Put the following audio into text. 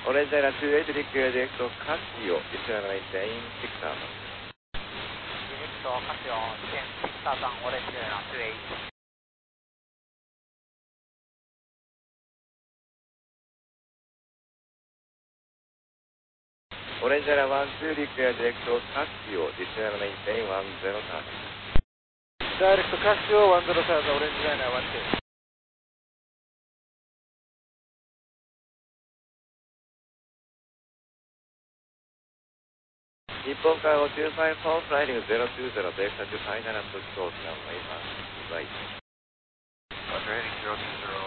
Orange Line 28 require direct Casio, Israel maintain 6 hours. Direct Casio, 10,6,000, Orange Line 28. Orange Line 12 require direct Casio, Israel maintain 10,000. Direct Casio 10,000, Orange Line 12. Nippon Cargo 254 flying 020 Delta to final approach course runway 1. Right. Roger, heading 020.